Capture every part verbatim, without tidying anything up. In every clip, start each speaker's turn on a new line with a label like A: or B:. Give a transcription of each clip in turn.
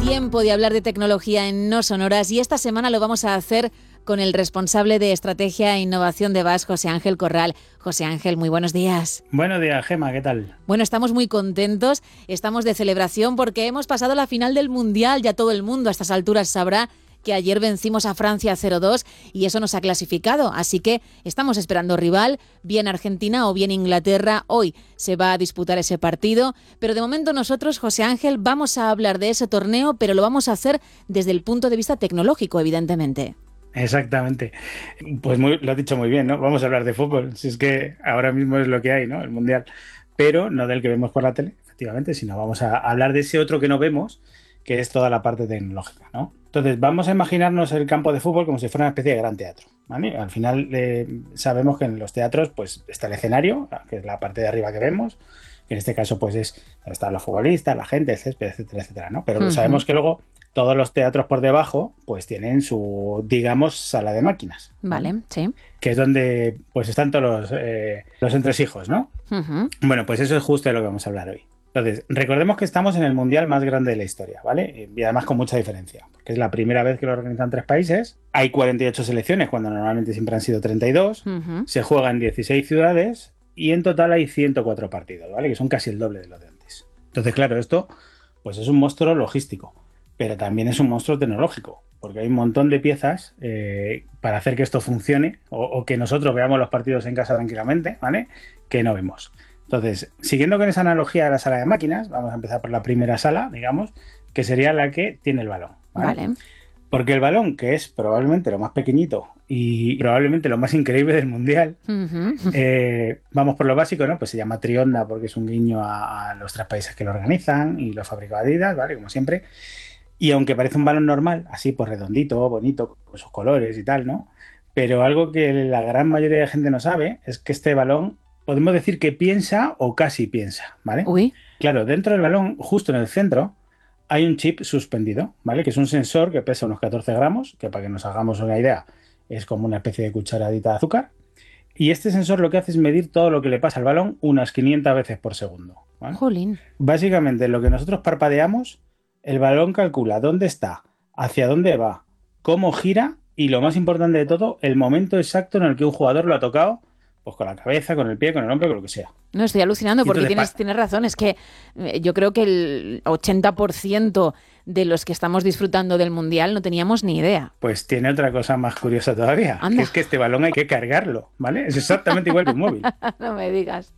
A: Tiempo de hablar de tecnología en No Sonoras y esta semana lo vamos a hacer con el responsable de Estrategia e Innovación de V A S, José Ángel Corral. José Ángel, muy buenos días.
B: Buenos días, Gemma, ¿qué tal?
A: Bueno, estamos muy contentos, estamos de celebración porque hemos pasado la final del Mundial. Ya todo el mundo a estas alturas sabrá que ayer vencimos a Francia cero dos y eso nos ha clasificado. Así que estamos esperando rival, bien Argentina o bien Inglaterra. Hoy se va a disputar ese partido, pero de momento nosotros, José Ángel, vamos a hablar de ese torneo, pero lo vamos a hacer desde el punto de vista tecnológico, evidentemente.
B: Exactamente. Pues muy, lo has dicho muy bien, ¿no? Vamos a hablar de fútbol, si es que ahora mismo es lo que hay, ¿no? El Mundial. Pero no del que vemos por la tele, efectivamente, sino vamos a hablar de ese otro que no vemos, que es toda la parte tecnológica, ¿no? Entonces, vamos a imaginarnos el campo de fútbol como si fuera una especie de gran teatro, ¿vale? Al final eh, sabemos que en los teatros pues está el escenario, que es la parte de arriba que vemos, que en este caso pues es donde están los futbolistas, la gente, el césped, etcétera, etcétera, ¿no? Pero uh-huh. sabemos que luego todos los teatros por debajo pues tienen su, digamos, sala de máquinas.
A: Vale, ¿no? Sí.
B: Que es donde pues están todos los, eh, los entresijos, ¿no? Uh-huh. Bueno, pues eso es justo de lo que vamos a hablar hoy. Entonces, recordemos que estamos en el mundial más grande de la historia, ¿vale? Y además con mucha diferencia, porque es la primera vez que lo organizan tres países. Hay cuarenta y ocho selecciones, cuando normalmente siempre han sido treinta y dos. Uh-huh. Se juega en dieciséis ciudades y en total hay ciento cuatro partidos, ¿vale? Que son casi el doble de los de antes. Entonces, claro, esto pues es un monstruo logístico, pero también es un monstruo tecnológico, porque hay un montón de piezas eh, para hacer que esto funcione o, o que nosotros veamos los partidos en casa tranquilamente, ¿vale? Que no vemos. Entonces, siguiendo con esa analogía de la sala de máquinas, vamos a empezar por la primera sala, digamos, que sería la que tiene el balón, ¿vale? Vale. Porque el balón, que es probablemente lo más pequeñito y probablemente lo más increíble del mundial, uh-huh. eh, vamos por lo básico, ¿no? Pues se llama Trionda porque es un guiño a, a los tres países que lo organizan y lo fabrica Adidas, ¿vale? Como siempre. Y aunque parece un balón normal, así pues redondito, bonito, con sus colores y tal, ¿no? Pero algo que la gran mayoría de gente no sabe es que este balón podemos decir que piensa o casi piensa, ¿vale?
A: Uy.
B: Claro, dentro del balón, justo en el centro, hay un chip suspendido, ¿vale? Que es un sensor que pesa unos catorce gramos, que para que nos hagamos una idea es como una especie de cucharadita de azúcar. Y este sensor lo que hace es medir todo lo que le pasa al balón unas quinientas veces por segundo, ¿vale?
A: Jolín.
B: Básicamente, lo que nosotros parpadeamos, el balón calcula dónde está, hacia dónde va, cómo gira y, lo más importante de todo, el momento exacto en el que un jugador lo ha tocado, pues con la cabeza, con el pie, con el hombro, con lo que sea.
A: No, estoy alucinando porque tienes, tienes razón. Es que yo creo que el ochenta por ciento de los que estamos disfrutando del Mundial no teníamos ni idea.
B: Pues tiene otra cosa más curiosa todavía, Anda. que es que este balón hay que cargarlo, ¿vale? Es exactamente igual que un móvil.
A: No me digas.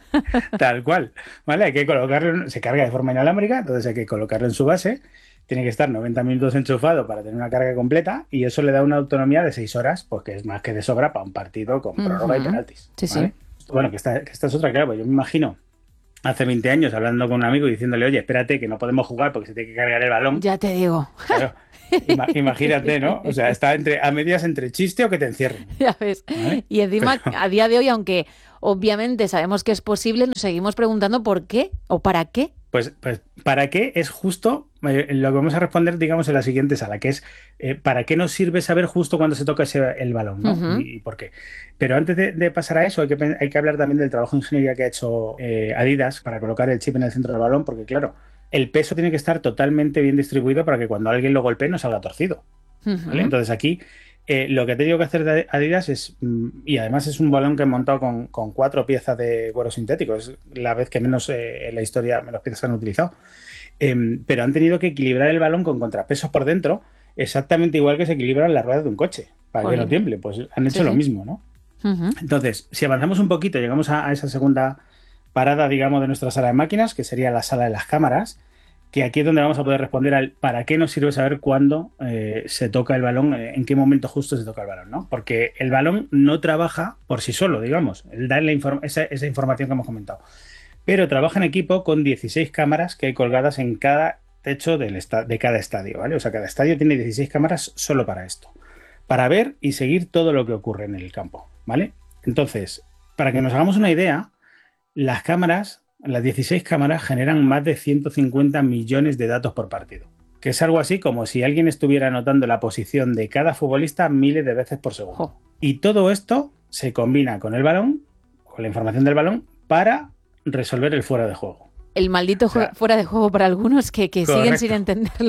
B: Tal cual, ¿vale? Hay que colocarlo, se carga de forma inalámbrica, entonces hay que colocarlo en su base. Tiene que estar noventa minutos enchufado para tener una carga completa y eso le da una autonomía de seis horas, pues que es más que de sobra para un partido con prórroga uh-huh. y penaltis.
A: Sí,
B: ¿vale?
A: sí.
B: Bueno, que esta, que esta es otra, claro, pues yo me imagino hace veinte años hablando con un amigo y diciéndole, oye, espérate que no podemos jugar porque se tiene que cargar el balón.
A: Ya te digo.
B: Claro, ima- imagínate, ¿no? O sea, está entre, a medias entre chiste o que te encierren.
A: Ya ves. ¿Vale? Y encima, Pero... a día de hoy, aunque obviamente sabemos que es posible, nos seguimos preguntando por qué o para qué.
B: Pues, pues ¿para qué? Es justo eh, lo que vamos a responder, digamos, en la siguiente sala, que es eh, ¿para qué nos sirve saber justo cuándo se toca ese, el balón, ¿no? Uh-huh. y, y por qué. Pero antes de, de pasar a eso, hay que, hay que hablar también del trabajo de ingeniería que ha hecho eh, Adidas para colocar el chip en el centro del balón, porque claro, el peso tiene que estar totalmente bien distribuido para que cuando alguien lo golpee no salga torcido. Uh-huh. ¿Vale? Entonces aquí eh, lo que ha tenido que hacer Adidas es, y además es un balón que he montado con, con cuatro piezas de cuero sintético, es la vez que menos eh, en la historia menos piezas han utilizado, eh, pero han tenido que equilibrar el balón con contrapesos por dentro, exactamente igual que se equilibran las ruedas de un coche, para Oye. que no tiemble, pues han hecho sí, lo sí. mismo, ¿no? Uh-huh. Entonces, si avanzamos un poquito, llegamos a, a esa segunda parada, digamos, de nuestra sala de máquinas, que sería la sala de las cámaras, que aquí es donde vamos a poder responder al para qué nos sirve saber cuándo eh, se toca el balón, eh, en qué momento justo se toca el balón, ¿no? Porque el balón no trabaja por sí solo, digamos, él da la inform- esa, esa información que hemos comentado, pero trabaja en equipo con dieciséis cámaras que hay colgadas en cada techo del esta- de cada estadio, ¿vale? O sea, cada estadio tiene dieciséis cámaras solo para esto, para ver y seguir todo lo que ocurre en el campo, ¿vale? Entonces, para que nos hagamos una idea, las cámaras... Las dieciséis cámaras generan más de ciento cincuenta millones de datos por partido, que es algo así como si alguien estuviera anotando la posición de cada futbolista miles de veces por segundo. Oh. Y todo esto se combina con el balón, con la información del balón, para resolver el fuera de juego.
A: El maldito
B: O sea,
A: fuera de juego para algunos que, que siguen sin entenderlo.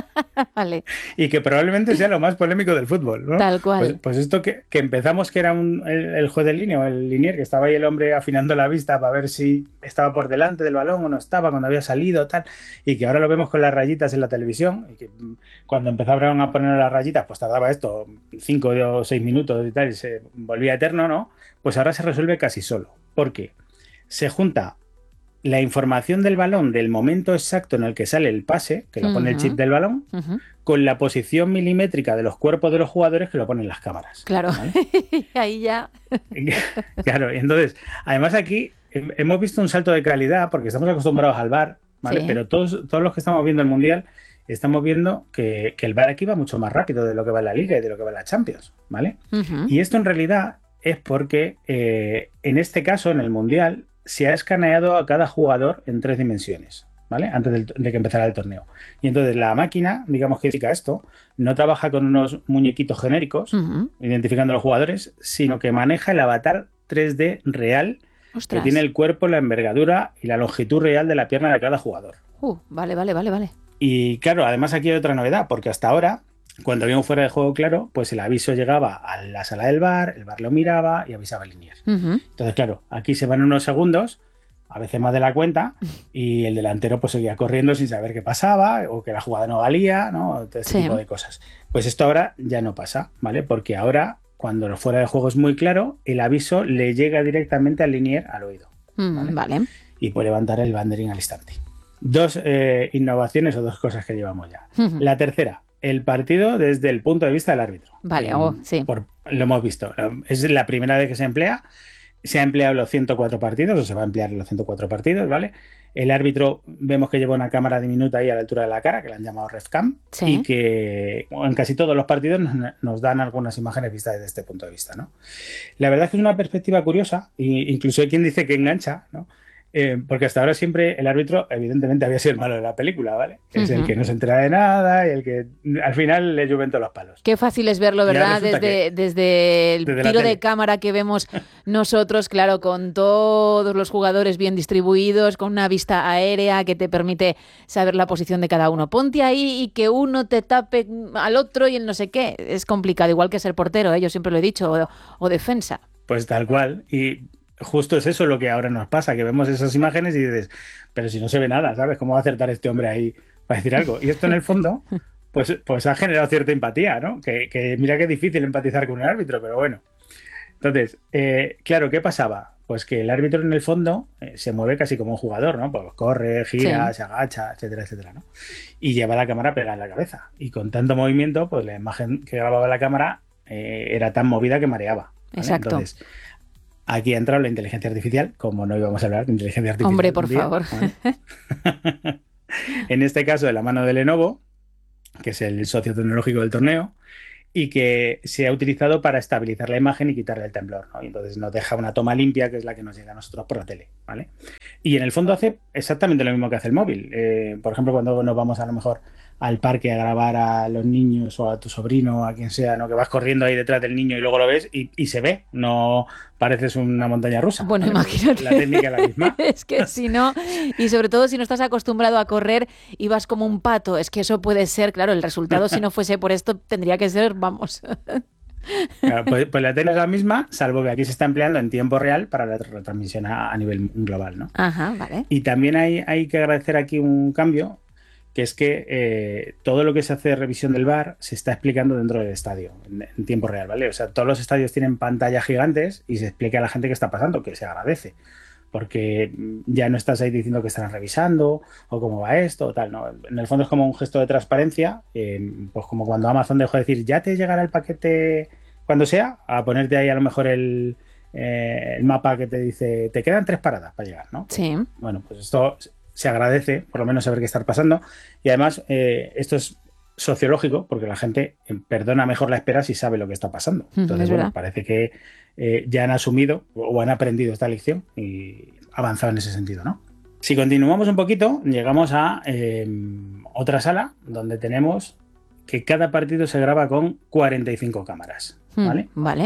A: Vale.
B: Y que probablemente sea lo más polémico del fútbol, ¿no?
A: Tal cual.
B: Pues, pues esto que, que empezamos que era un, el, el juez de línea o el linier, que estaba ahí el hombre afinando la vista para ver si estaba por delante del balón o no estaba, cuando había salido, tal, y que ahora lo vemos con las rayitas en la televisión, y que cuando empezaron a poner las rayitas, pues tardaba esto cinco o seis minutos y tal, y se volvía eterno, ¿no? Pues ahora se resuelve casi solo. ¿Por qué? Se junta la información del balón del momento exacto en el que sale el pase, que lo uh-huh. pone el chip del balón, uh-huh. con la posición milimétrica de los cuerpos de los jugadores que lo ponen las cámaras.
A: Claro, ¿vale? Ahí ya.
B: Claro, y entonces, además aquí hemos visto un salto de calidad porque estamos acostumbrados al V A R, ¿vale? Sí. Pero todos, todos los que estamos viendo el Mundial estamos viendo que, que el V A R aquí va mucho más rápido de lo que va en la Liga y de lo que va en la Champions, ¿vale? Uh-huh. Y esto en realidad es porque eh, en este caso, en el Mundial, se ha escaneado a cada jugador en tres dimensiones, ¿vale? Antes de, de que empezara el torneo. Y entonces la máquina, digamos que indica esto, no trabaja con unos muñequitos genéricos, uh-huh. identificando a los jugadores, sino que maneja el avatar tres D real. Ostras. Que tiene el cuerpo, la envergadura y la longitud real de la pierna de cada jugador.
A: Uh, vale, vale, vale, vale.
B: Y claro, además aquí hay otra novedad, porque hasta ahora, cuando había un fuera de juego claro, pues el aviso llegaba a la sala del V A R, el V A R lo miraba y avisaba al linier. Uh-huh. Entonces, claro, aquí se van unos segundos, a veces más de la cuenta, y el delantero pues seguía corriendo sin saber qué pasaba, o que la jugada no valía, ¿no? Todo ese sí. tipo de cosas. Pues esto ahora ya no pasa, ¿vale? Porque ahora, cuando el fuera de juego es muy claro, el aviso le llega directamente al linier al oído. ¿Vale?
A: Mm, vale.
B: Y puede levantar el banderín al instante. Dos eh, innovaciones o dos cosas que llevamos ya. Uh-huh. La tercera, el partido desde el punto de vista del árbitro.
A: Vale, eh, oh, sí.
B: Por, lo hemos visto. Es la primera vez que se emplea. Se ha empleado los ciento cuatro partidos, o se va a emplear los ciento cuatro partidos, ¿vale? El árbitro, vemos que lleva una cámara diminuta ahí a la altura de la cara, que la han llamado RefCam, sí. y que en casi todos los partidos nos, nos dan algunas imágenes vistas desde este punto de vista, ¿no? La verdad es que es una perspectiva curiosa, e incluso hay quien dice que engancha, ¿no? Eh, porque hasta ahora siempre el árbitro, evidentemente, había sido el malo de la película, ¿vale? Es uh-huh. el que no se entera de nada y el que al final le llueven todos los palos.
A: Qué fácil es verlo, ¿verdad? Desde, que, desde el desde tiro de cámara que vemos nosotros, claro, con todos los jugadores bien distribuidos, con una vista aérea que te permite saber la posición de cada uno. Ponte ahí y que uno te tape al otro y el no sé qué. Es complicado, igual que ser portero, ¿eh? Yo siempre lo he dicho, o, o defensa.
B: Pues tal cual. Y justo es eso lo que ahora nos pasa, que vemos esas imágenes y dices, pero si no se ve nada, ¿sabes? ¿Cómo va a acertar este hombre ahí para decir algo? Y esto en el fondo, pues, pues ha generado cierta empatía, ¿no? Que, que mira que es difícil empatizar con un árbitro, pero bueno. Entonces, eh, claro, ¿qué pasaba? Pues que el árbitro en el fondo eh, se mueve casi como un jugador, ¿no? Pues corre, gira, sí. se agacha, etcétera, etcétera, ¿no? Y lleva la cámara pegada en la cabeza. Y con tanto movimiento, pues la imagen que grababa la cámara eh, era tan movida que mareaba, ¿vale?
A: Exacto.
B: Entonces, aquí ha entrado la inteligencia artificial, como no íbamos a hablar de inteligencia artificial.
A: Hombre, por
B: día,
A: favor.
B: ¿vale? En este caso, de la mano de Lenovo, que es el socio tecnológico del torneo, y que se ha utilizado para estabilizar la imagen y quitarle el temblor, ¿no? Y entonces nos deja una toma limpia, que es la que nos llega a nosotros por la tele, ¿vale? Y en el fondo hace exactamente lo mismo que hace el móvil. Eh, por ejemplo, cuando nos vamos a lo mejor al parque a grabar a los niños o a tu sobrino o a quien sea, ¿no? Que vas corriendo ahí detrás del niño y luego lo ves y, y se ve, no pareces una montaña rusa.
A: Bueno,
B: ¿vale?
A: Imagínate.
B: La técnica es la misma.
A: Es que si no, y sobre todo si no estás acostumbrado a correr y vas como un pato, es que eso puede ser, claro, el resultado si no fuese por esto tendría que ser, vamos...
B: Claro, pues, pues la técnica es la misma, salvo que aquí se está empleando en tiempo real para la retransmisión a, a nivel global, ¿no?
A: Ajá, vale.
B: Y también hay, hay que agradecer aquí un cambio, que es que eh, todo lo que se hace de revisión del V A R se está explicando dentro del estadio, en, en tiempo real, ¿vale? O sea, todos los estadios tienen pantallas gigantes y se explica a la gente qué está pasando, que se agradece, porque ya no estás ahí diciendo que están revisando o cómo va esto o tal, ¿no? En el fondo es como un gesto de transparencia, eh, pues como cuando Amazon dejó de decir, ya te llegará el paquete cuando sea, a ponerte ahí a lo mejor el, eh, el mapa que te dice, te quedan tres paradas para llegar, ¿no?
A: Sí.
B: Bueno, pues esto se agradece, por lo menos saber qué está pasando, y además eh, esto es sociológico, porque la gente perdona mejor la espera si sabe lo que está pasando. Entonces, bueno, verdad. Parece que eh, ya han asumido o han aprendido esta lección y avanzado en ese sentido, ¿no? Si continuamos un poquito, llegamos a eh, otra sala donde tenemos que cada partido se graba con cuarenta y cinco cámaras, ¿vale?
A: Mm, vale.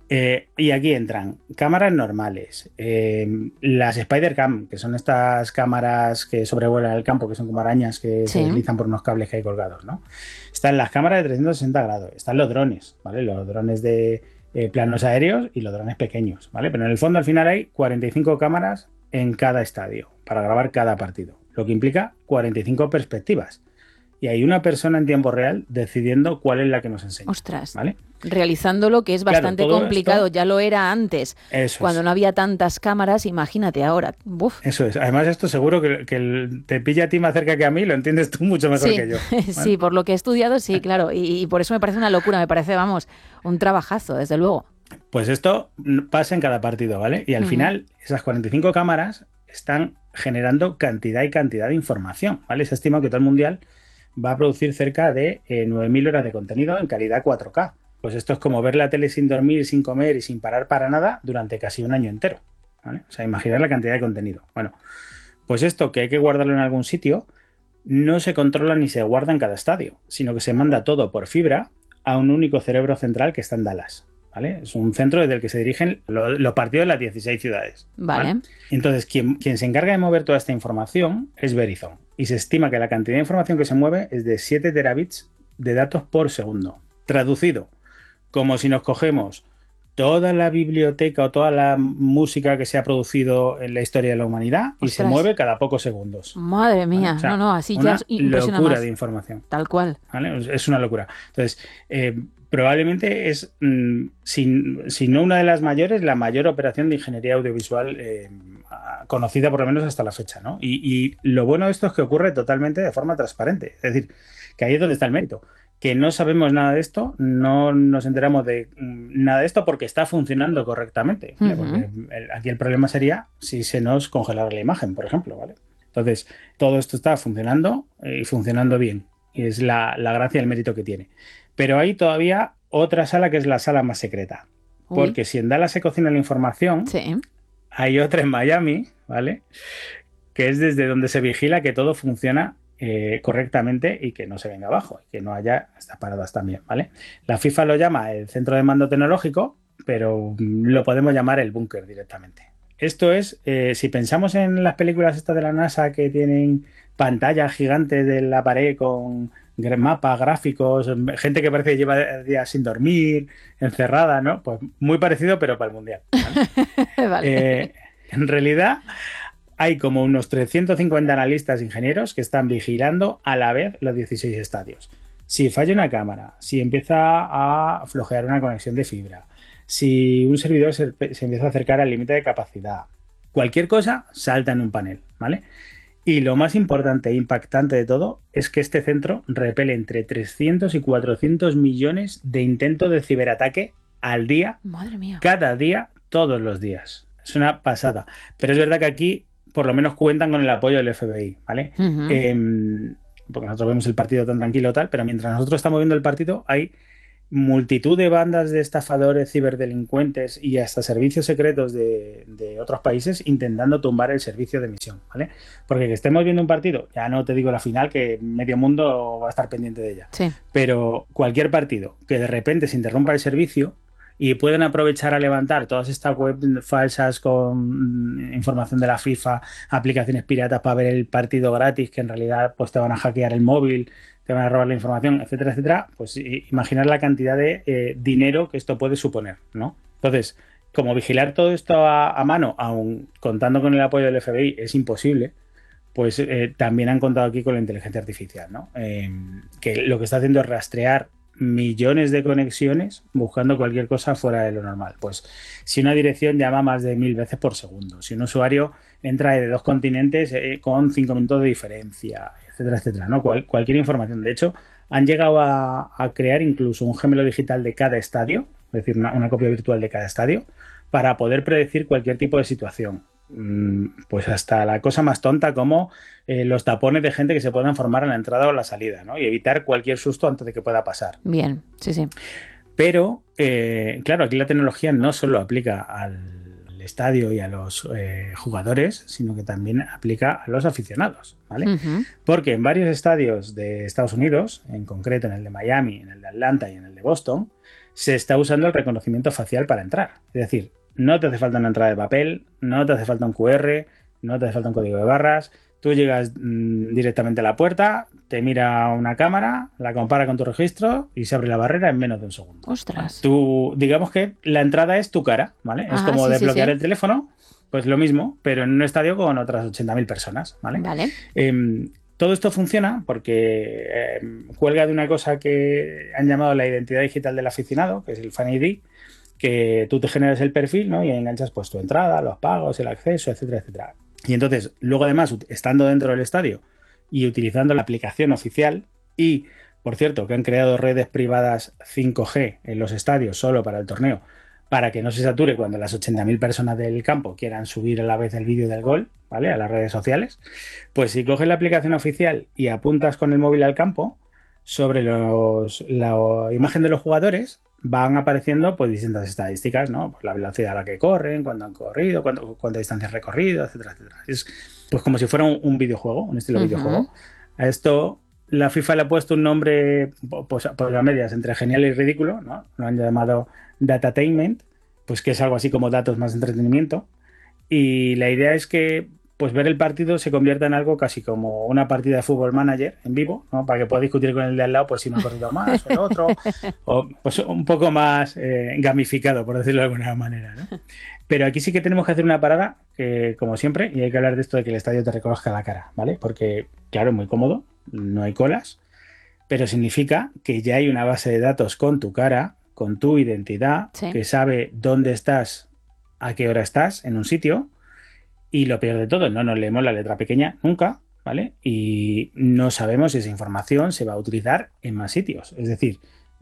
B: Eh, y aquí entran cámaras normales, eh, las Spider-Cam, que son estas cámaras que sobrevuelan el campo, que son como arañas que
A: Sí.
B: se deslizan por unos cables que hay colgados, ¿no? Están las cámaras de trescientos sesenta grados, están los drones, ¿vale? Los drones de eh, planos aéreos y los drones pequeños, ¿vale? Pero en el fondo al final hay cuarenta y cinco cámaras en cada estadio para grabar cada partido, lo que implica cuarenta y cinco perspectivas. Y hay una persona en tiempo real decidiendo cuál es la que nos enseña.
A: Ostras.
B: ¿Vale?
A: Realizándolo, que es bastante
B: Claro, todo
A: complicado,
B: esto,
A: ya lo era antes,
B: eso
A: cuando
B: es.
A: no había tantas cámaras, imagínate ahora. Uf.
B: Eso es. Además, esto seguro que, que el- te pilla a ti más cerca que a mí, lo entiendes tú mucho mejor
A: Sí,
B: que yo. ¿Vale?
A: sí, por lo que he estudiado, sí, claro, y, y por eso me parece una locura, me parece, vamos, un trabajazo, desde luego.
B: Pues esto pasa en cada partido, ¿vale? Y al
A: Ujú.
B: final, esas cuarenta y cinco cámaras están generando cantidad y cantidad de información, ¿vale? Se estima que todo el mundial va a producir cerca de eh, nueve mil horas de contenido en calidad cuatro K. Pues esto es como ver la tele sin dormir, sin comer y sin parar para nada durante casi un año entero, ¿vale? O sea, imaginar la cantidad de contenido. Bueno, pues esto que hay que guardarlo en algún sitio no se controla ni se guarda en cada estadio, sino que se manda todo por fibra a un único cerebro central que está en Dallas, ¿vale? Es un centro desde el que se dirigen lo- los partidos de las dieciséis ciudades.
A: Vale.
B: ¿Vale? Entonces, quien, quien se encarga de mover toda esta información es Verizon. Y se estima que la cantidad de información que se mueve es de siete terabits de datos por segundo. Traducido, como si nos cogemos toda la biblioteca o toda la música que se ha producido en la historia de la humanidad y se
A: Ostras.
B: mueve cada pocos segundos.
A: Madre mía,
B: ¿Vale? O sea,
A: no, no, así ya
B: una
A: es impresiona
B: locura
A: más.
B: de información.
A: Tal cual.
B: ¿Vale? Es una locura. Entonces, eh, probablemente es, mm, si, si no una de las mayores, la mayor operación de ingeniería audiovisual eh, conocida por lo menos hasta la fecha, ¿no? Y, y lo bueno de esto es que ocurre totalmente de forma transparente. Es decir, que ahí es donde está el mérito. Que no sabemos nada de esto, no nos enteramos de mm, nada de esto porque está funcionando correctamente. ¿Vale?
A: Ujú.
B: Porque el- aquí el problema sería si se nos congelara la imagen, por ejemplo, ¿vale? Entonces, todo esto está funcionando eh, y funcionando bien. Y es la, la gracia y el mérito que tiene. Pero hay todavía otra sala que es la sala más secreta.
A: Uy.
B: Porque si en Dallas se cocina la información,
A: Sí.
B: hay otra en Miami, ¿vale? Que es desde donde se vigila que todo funciona eh, correctamente y que no se venga abajo, y que no haya estas paradas también, ¿vale? La FIFA lo llama el centro de mando tecnológico, pero mm, lo podemos llamar el búnker directamente. Esto es, eh, si pensamos en las películas estas de la NASA que tienen pantallas gigantes de la pared con gra- mapas, gráficos, gente que parece que lleva días sin dormir, encerrada, ¿no? Pues muy parecido, pero para el Mundial, ¿vale?
A: Vale.
B: Eh, en realidad hay como unos trescientos cincuenta analistas e ingenieros que están vigilando a la vez los dieciséis estadios. Si falla una cámara, si empieza a flojear una conexión de fibra, si un servidor se, se empieza a acercar al límite de capacidad, cualquier cosa salta en un panel, ¿vale? Y lo más importante e impactante de todo es que este centro repele entre trescientos y cuatrocientos millones de intentos de ciberataque al día,
A: Madre mía.
B: cada día, todos los días. Es una pasada. Pero es verdad que aquí por lo menos cuentan con el apoyo del F B I, ¿vale?
A: Ujú.
B: Eh, porque nosotros vemos el partido tan tranquilo tal, pero mientras nosotros estamos viendo el partido hay multitud de bandas de estafadores, ciberdelincuentes y hasta servicios secretos de, de otros países intentando tumbar el servicio de emisión, ¿vale? Porque que estemos viendo un partido, ya no te digo la final, que medio mundo va a estar pendiente de ella,
A: Sí.
B: pero cualquier partido que de repente se interrumpa el servicio y pueden aprovechar a levantar todas estas webs falsas con información de la FIFA, aplicaciones piratas para ver el partido gratis, que en realidad pues te van a hackear el móvil, te van a robar la información, etcétera, etcétera, pues imaginar la cantidad de eh, dinero que esto puede suponer, ¿no? Entonces, como vigilar todo esto a, a mano, aun contando con el apoyo del F B I, es imposible, pues eh, también han contado aquí con la inteligencia artificial, ¿no? Eh, que lo que está haciendo es rastrear millones de conexiones buscando cualquier cosa fuera de lo normal. Pues si una dirección llama más de mil veces por segundo, si un usuario entra de dos continentes eh, con cinco minutos de diferencia, etcétera, etcétera, ¿no? Cual, cualquier información. De hecho, han llegado a, a crear incluso un gemelo digital de cada estadio, es decir, una, una copia virtual de cada estadio, para poder predecir cualquier tipo de situación. Pues hasta la cosa más tonta como eh, los tapones de gente que se puedan formar en la entrada o la salida, ¿no? Y evitar cualquier susto antes de que pueda pasar.
A: Bien, sí, sí.
B: Pero, eh, claro, aquí la tecnología no solo aplica al estadio y a los eh, jugadores, sino que también aplica a los aficionados, ¿vale?
A: Ujú.
B: Porque en varios estadios de Estados Unidos, en concreto en el de Miami, en el de Atlanta y en el de Boston, se está usando el reconocimiento facial para entrar. Es decir, no te hace falta una entrada de papel, no te hace falta un cu erre, no te hace falta un código de barras. Tú llegas mmm, directamente a la puerta, te mira una cámara, la compara con tu registro y se abre la barrera en menos de un segundo.
A: ¡Ostras!
B: Tú, digamos que la entrada es tu cara, ¿vale?
A: Ajá,
B: es como
A: sí,
B: desbloquear
A: sí, sí.
B: el teléfono, pues lo mismo, pero en un estadio con otras ochenta mil personas, ¿vale?
A: Vale.
B: Eh, todo esto funciona porque eh, cuelga de una cosa que han llamado la identidad digital del aficionado, que es el Fan I D, que tú te generas el perfil, ¿no? Y enganchas pues tu entrada, los pagos, el acceso, etcétera, etcétera. Y entonces, luego además, estando dentro del estadio y utilizando la aplicación oficial y, por cierto, que han creado redes privadas cinco G en los estadios solo para el torneo, para que no se sature cuando las ochenta mil personas del campo quieran subir a la vez el vídeo del gol, ¿vale? A las redes sociales, pues si coges la aplicación oficial y apuntas con el móvil al campo, sobre los, la imagen de los jugadores van apareciendo pues distintas estadísticas, ¿no? Pues la velocidad a la que corren, cuándo han corrido, cuánto, cuánta distancia han recorrido, etcétera, etcétera. Es pues como si fuera un, un videojuego, un estilo uh-huh. videojuego. A esto la FIFA le ha puesto un nombre pues, por las medias entre genial y ridículo, ¿no? Lo han llamado Datatainment, pues que es algo así como datos más entretenimiento. Y la idea es que pues ver el partido se convierta en algo casi como una partida de Fútbol Manager en vivo, ¿no? Para que pueda discutir con el de al lado, pues si me ha corrido más o el otro, o pues un poco más eh, gamificado, por decirlo de alguna manera, ¿no? Pero aquí sí que tenemos que hacer una parada, que, como siempre, y hay que hablar de esto de que el estadio te reconozca la cara, ¿vale? Porque, claro, es muy cómodo, no hay colas, pero significa que ya hay una base de datos con tu cara, con tu identidad, sí. que sabe dónde estás, a qué hora estás en un sitio. Y lo peor de todo, no nos leemos la letra pequeña nunca, ¿vale? Y no sabemos si esa información se va a utilizar en más sitios. Es decir,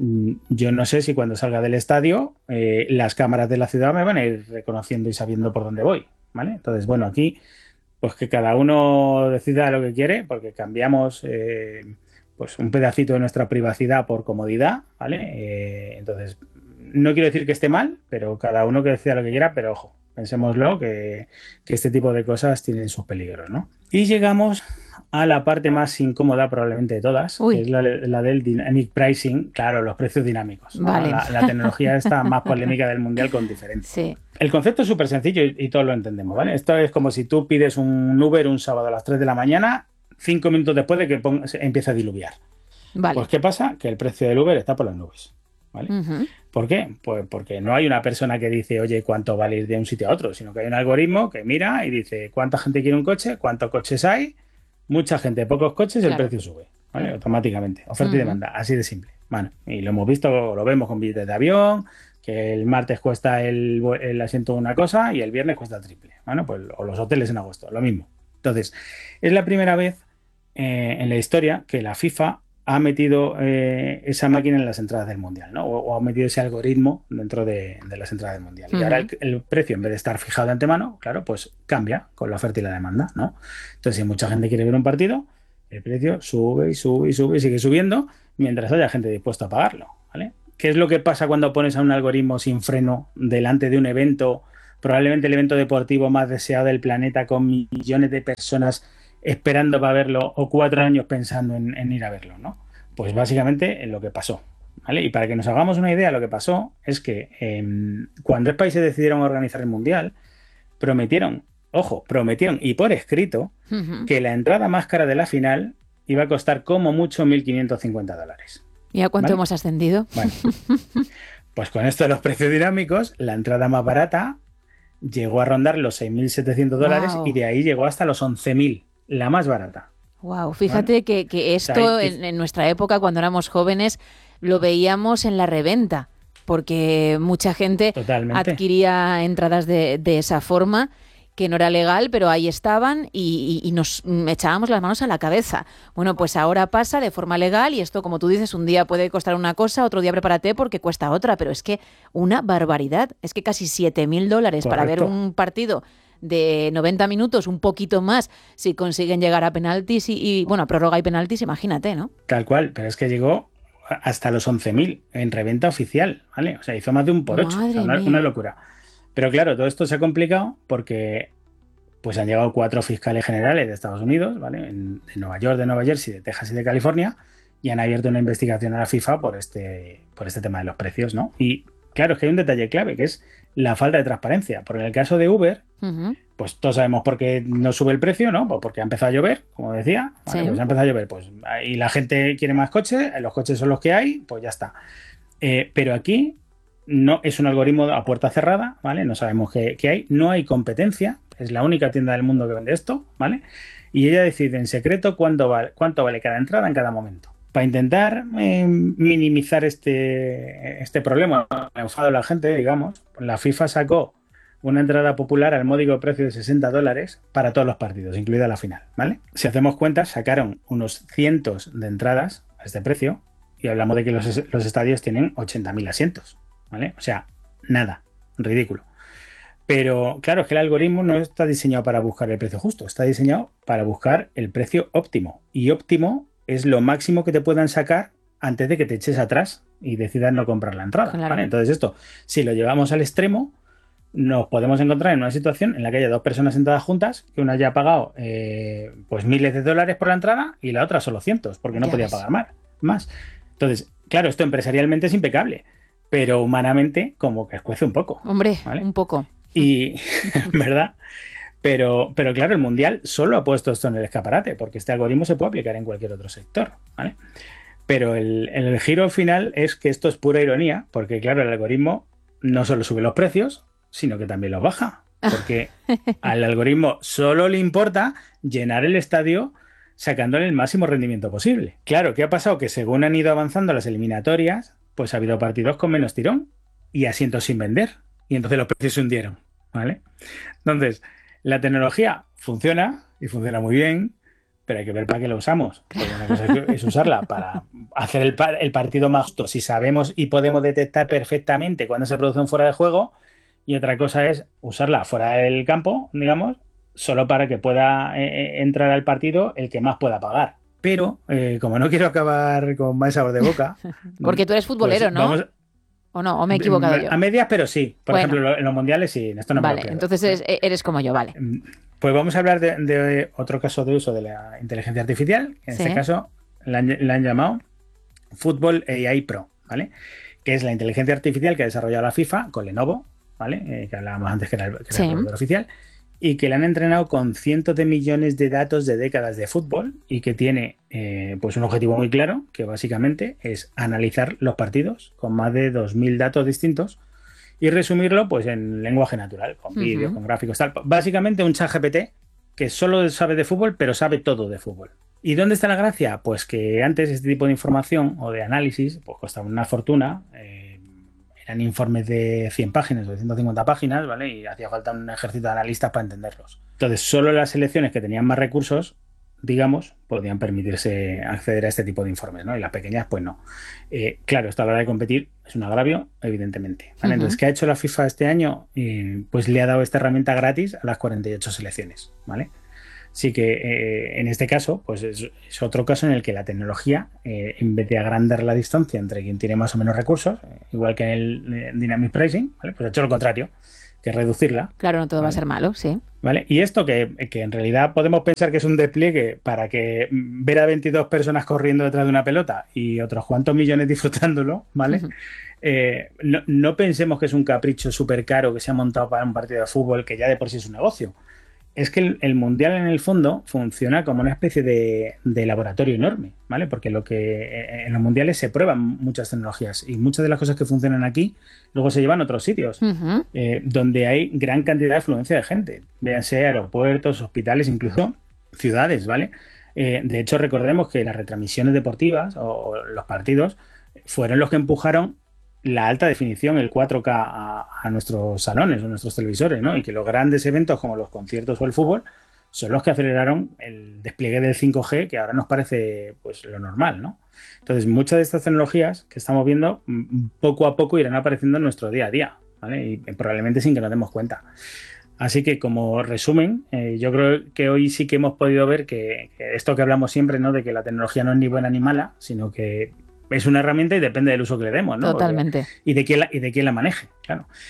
B: yo no sé si cuando salga del estadio eh, las cámaras de la ciudad me van a ir reconociendo y sabiendo por dónde voy, ¿vale? Entonces, bueno, aquí pues que cada uno decida lo que quiere, porque cambiamos eh, pues un pedacito de nuestra privacidad por comodidad, ¿vale? Eh, entonces, no quiero decir que esté mal, pero cada uno que decida lo que quiera, pero ojo, pensémoslo, que, que este tipo de cosas tienen sus peligros, ¿no? Y llegamos a la parte más incómoda probablemente de todas, Uy. que es la, la del dynamic pricing, claro, los precios dinámicos. Vale. ¿no? La, la tecnología está más polémica del mundial con diferencia.
A: Sí.
B: El concepto es súper sencillo y, y todos lo entendemos, ¿vale? Esto es como si tú pides un Uber un sábado a las tres de la mañana, cinco minutos después de que ponga, empiece a diluviar. Vale. Pues ¿qué pasa? Que el precio del Uber está por las nubes. ¿Vale? Uh-huh. ¿Por qué? Pues porque no hay una persona que dice, oye, ¿cuánto vale ir de un sitio a otro? Sino que hay un algoritmo que mira y dice, ¿cuánta gente quiere un coche? ¿Cuántos coches hay? Mucha gente, pocos coches, claro. El precio sube, ¿vale? Automáticamente. Oferta uh-huh. y demanda, así de simple. Bueno, y lo hemos visto, lo vemos con billetes de avión, que el martes cuesta el, el asiento una cosa y el viernes cuesta el triple. Bueno, pues o los hoteles en agosto, lo mismo. Entonces, es la primera vez eh, en la historia que la FIFA ha metido eh, esa máquina en las entradas del Mundial, ¿no? O, o ha metido ese algoritmo dentro de, de las entradas del Mundial. Uh-huh. Y ahora el, el precio, en vez de estar fijado de antemano, claro, pues cambia con la oferta y la demanda, ¿no? Entonces, si mucha gente quiere ver un partido, el precio sube y sube y sube y sigue subiendo mientras haya gente dispuesta a pagarlo, ¿vale? ¿Qué es lo que pasa cuando pones a un algoritmo sin freno delante de un evento, probablemente el evento deportivo más deseado del planeta, con millones de personas esperando para verlo o cuatro años pensando en, en ir a verlo, ¿no? Pues básicamente en lo que pasó, ¿vale? Y para que nos hagamos una idea, lo que pasó es que eh, cuando los países decidieron organizar el Mundial, prometieron, ojo, prometieron y por escrito uh-huh. que la entrada más cara de la final iba a costar como mucho mil quinientos cincuenta dólares.
A: ¿Y a cuánto ¿vale? hemos ascendido?
B: Bueno, pues con esto de los precios dinámicos, la entrada más barata llegó a rondar los seis mil setecientos dólares wow. y de ahí llegó hasta los once mil. La más barata.
A: Wow, fíjate ¿vale? que, que esto o sea, en, en nuestra época, cuando éramos jóvenes, lo veíamos en la reventa, porque mucha gente Totalmente. adquiría entradas de, de esa forma, que no era legal, pero ahí estaban y, y, y nos echábamos las manos a la cabeza. Bueno, pues ahora pasa de forma legal y esto, como tú dices, un día puede costar una cosa, otro día prepárate porque cuesta otra, pero es que una barbaridad, es que casi siete mil dólares para ver un partido de noventa minutos, un poquito más, si consiguen llegar a penaltis y, y bueno, a prórroga y penaltis, imagínate, ¿no?
B: Tal cual, pero es que llegó hasta los once mil en reventa oficial, ¿vale? O sea, hizo más de un por ocho, o sea, una, una locura. Pero claro, todo esto se ha complicado porque pues han llegado cuatro fiscales generales de Estados Unidos, ¿vale? En, de Nueva York, de Nueva Jersey, de Texas y de California, y han abierto una investigación a la FIFA por este, por este tema de los precios, ¿no? Y claro, es que hay un detalle clave, que es la falta de transparencia. Porque en el caso de Uber, uh-huh. pues todos sabemos por qué no sube el precio, ¿no? Pues porque ha empezado a llover, como decía. Vale, sí. Pues ha empezado a llover, pues y la gente quiere más coches, los coches son los que hay, pues ya está. Eh, pero aquí no es un algoritmo a puerta cerrada, ¿vale? No sabemos qué, qué hay, no hay competencia, es la única tienda del mundo que vende esto, ¿vale? Y ella decide en secreto cuánto vale, cuánto vale cada entrada en cada momento. Para intentar eh, minimizar este, este problema, ha enfadado la gente, digamos, la FIFA sacó una entrada popular al módico precio de sesenta dólares para todos los partidos, incluida la final, ¿vale? Si hacemos cuentas, sacaron unos cientos de entradas a este precio y hablamos de que los, los estadios tienen ochenta mil asientos, ¿vale? O sea, nada, ridículo. Pero claro, es que el algoritmo no está diseñado para buscar el precio justo, está diseñado para buscar el precio óptimo. Y óptimo es lo máximo que te puedan sacar antes de que te eches atrás y decidas no comprar la entrada, claro. ¿Vale? Entonces esto, si lo llevamos al extremo, nos podemos encontrar en una situación en la que haya dos personas sentadas juntas, que una haya pagado eh, pues miles de dólares por la entrada y la otra solo cientos, porque no ya podía ves. pagar más, más. Entonces, claro, esto empresarialmente es impecable, pero humanamente como que escuece un poco.
A: Hombre,
B: ¿vale?
A: un poco.
B: Y, ¿verdad? Pero, pero claro, el Mundial solo ha puesto esto en el escaparate, porque este algoritmo se puede aplicar en cualquier otro sector, ¿vale? Pero el, el giro final es que esto es pura ironía, porque claro, el algoritmo no solo sube los precios, sino que también los baja, porque al algoritmo solo le importa llenar el estadio sacándole el máximo rendimiento posible. Claro, ¿qué ha pasado? Que según han ido avanzando las eliminatorias, pues ha habido partidos con menos tirón y asientos sin vender, y entonces los precios se hundieron, ¿vale? Entonces, la tecnología funciona y funciona muy bien, pero hay que ver para qué la usamos. Porque una cosa es usarla para hacer el, par el partido más justo, si sabemos y podemos detectar perfectamente cuando se produce un fuera de juego, y otra cosa es usarla fuera del campo, digamos, solo para que pueda eh, entrar al partido el que más pueda pagar. Pero, eh, como no quiero acabar con mal sabor de boca...
A: Porque tú eres futbolero, pues, ¿no? Vamos, ¿O no? ¿O me he equivocado yo?
B: A medias, pero sí. Por bueno. ejemplo, en los mundiales sí. En esto no
A: vale,
B: me lo
A: entonces eres, eres como yo, vale.
B: Pues vamos a hablar de, de otro caso de uso de la inteligencia artificial. En ¿Sí? este caso la han, la han llamado Football A I Pro, ¿vale? Que es la inteligencia artificial que ha desarrollado la FIFA con Lenovo, ¿vale? Eh, que hablábamos antes que era el, que sí. era el proveedor oficial. Y que le han entrenado con cientos de millones de datos de décadas de fútbol y que tiene eh, pues un objetivo muy claro, que básicamente es analizar los partidos con más de dos mil datos distintos y resumirlo pues en lenguaje natural, con vídeos, uh-huh. con gráficos, tal. Básicamente un ChatGPT que solo sabe de fútbol, pero sabe todo de fútbol. ¿Y dónde está la gracia? Pues que antes este tipo de información o de análisis pues costaba una fortuna, eh, eran informes de cien páginas o de ciento cincuenta páginas, ¿vale? Y hacía falta un ejército de analistas para entenderlos. Entonces, solo las selecciones que tenían más recursos, digamos, podían permitirse acceder a este tipo de informes, ¿no? Y las pequeñas, pues no. Eh, claro, esto a la hora de competir es un agravio, evidentemente, ¿vale? Uh-huh. Entonces, ¿qué ha hecho la FIFA este año? Eh, pues le ha dado esta herramienta gratis a las cuarenta y ocho selecciones, ¿vale? Así que eh, en este caso, pues es, es otro caso en el que la tecnología, eh, en vez de agrandar la distancia entre quien tiene más o menos recursos, eh, igual que en el eh, Dynamic Pricing, ¿vale? Pues ha hecho lo contrario, que es reducirla.
A: Claro, no todo
B: ¿vale?
A: va a ser malo, sí.
B: ¿Vale? Y esto que, que en realidad podemos pensar que es un despliegue para que ver a veintidós personas corriendo detrás de una pelota y otros cuantos millones disfrutándolo, ¿vale? Uh-huh. eh, no, no pensemos que es un capricho súper caro que se ha montado para un partido de fútbol que ya de por sí es un negocio. Es que el, el Mundial en el fondo funciona como una especie de, de laboratorio enorme, ¿vale? Porque lo que en los mundiales se prueban muchas tecnologías y muchas de las cosas que funcionan aquí luego se llevan a otros sitios, uh-huh. eh, donde hay gran cantidad de afluencia de gente, véanse aeropuertos, hospitales, incluso ciudades, ¿vale? Eh, de hecho, recordemos que las retransmisiones deportivas o, o los partidos fueron los que empujaron la alta definición, el cuatro K a, a nuestros salones o nuestros televisores, ¿no? Y que los grandes eventos como los conciertos o el fútbol son los que aceleraron el despliegue del cinco G, que ahora nos parece pues lo normal, ¿no? Entonces, muchas de estas tecnologías que estamos viendo poco a poco irán apareciendo en nuestro día a día, ¿vale? Y probablemente sin que nos demos cuenta. Así que, como resumen, eh, yo creo que hoy sí que hemos podido ver que, que esto que hablamos siempre, ¿no? De que la tecnología no es ni buena ni mala, sino que es una herramienta y depende del uso que le demos, ¿no?
A: Totalmente.
B: Porque, y, de quién la, y de quién la maneje, claro.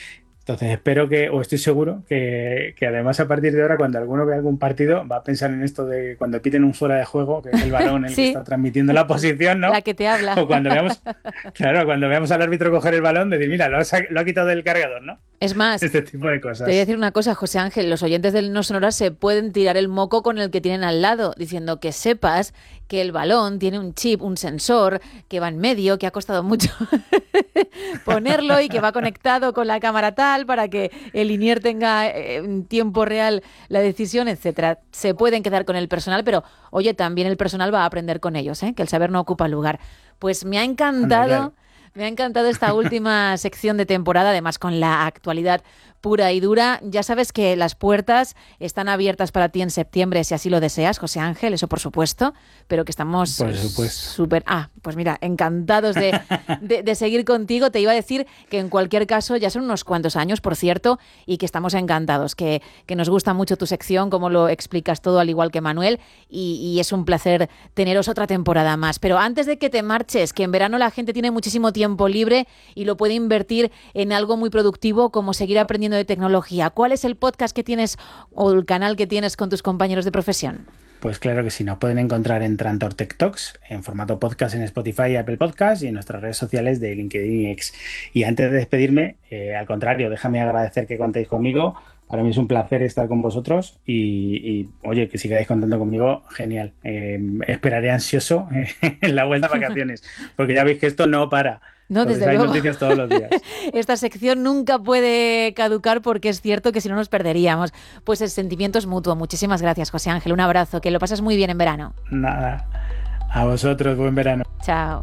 B: Entonces espero que, o estoy seguro, que, que además a partir de ahora, cuando alguno vea algún partido, va a pensar en esto de cuando piten un fuera de juego, que es el balón el
A: sí,
B: que está transmitiendo la posición, ¿no?
A: La que te habla.
B: O cuando veamos, claro, cuando veamos al árbitro coger el balón, decir, mira, lo ha, lo ha quitado del cargador, ¿no?
A: Es más,
B: este tipo de cosas.
A: Te voy a decir una cosa, José Ángel, los oyentes del No Sonoras se pueden tirar el moco con el que tienen al lado, diciendo que sepas que el balón tiene un chip, un sensor, que va en medio, que ha costado mucho ponerlo y que va conectado con la cámara tal para que el linier tenga en tiempo real la decisión, etcétera. Se pueden quedar con el personal, pero oye, también el personal va a aprender con ellos, ¿eh? Que el saber no ocupa lugar. Pues me ha encantado... Anda, Me ha encantado esta última sección de temporada, además con la actualidad pura y dura. Ya sabes que las puertas están abiertas para ti en septiembre, si así lo deseas, José Ángel, eso por supuesto, pero que estamos súper... Ah, pues mira, encantados de, de, de seguir contigo. Te iba a decir que en cualquier caso ya son unos cuantos años, por cierto, y que estamos encantados, que, que nos gusta mucho tu sección, cómo lo explicas todo, al igual que Manuel, y, y es un placer teneros otra temporada más. Pero antes de que te marches, que en verano la gente tiene muchísimo tiempo libre y lo puede invertir en algo muy productivo como seguir aprendiendo de tecnología. ¿Cuál es el podcast que tienes o el canal que tienes con tus compañeros de profesión?
B: Pues claro que sí, nos pueden encontrar en Trantor Tech Talks, en formato podcast en Spotify y Apple Podcast y en nuestras redes sociales de LinkedIn y X. Y antes de despedirme, eh, al contrario, déjame agradecer que contéis conmigo. Para mí es un placer estar con vosotros y, y oye, que sigáis contando conmigo, genial. Eh, esperaré ansioso en la vuelta a vacaciones, porque ya veis que esto no para.
A: No,
B: Entonces,
A: desde
B: hay
A: luego.
B: noticias todos los días.
A: Esta sección nunca puede caducar porque es cierto que si no nos perderíamos. Pues el sentimiento es mutuo. Muchísimas gracias, José Ángel. Un abrazo, que lo pasas muy bien en verano.
B: Nada, a vosotros, buen verano.
A: Chao.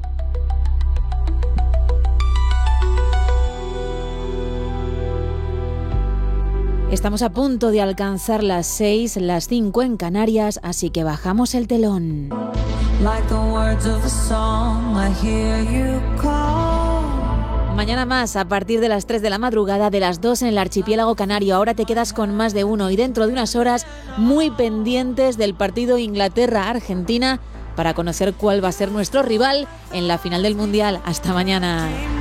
A: Estamos a punto de alcanzar las seis, las cinco en Canarias, así que bajamos el telón. Like the words of a song, I hear you call. Mañana más, a partir de las tres de la madrugada, de las dos en el archipiélago canario. Ahora te quedas con más de uno y dentro de unas horas muy pendientes del partido Inglaterra-Argentina para conocer cuál va a ser nuestro rival en la final del Mundial. Hasta mañana.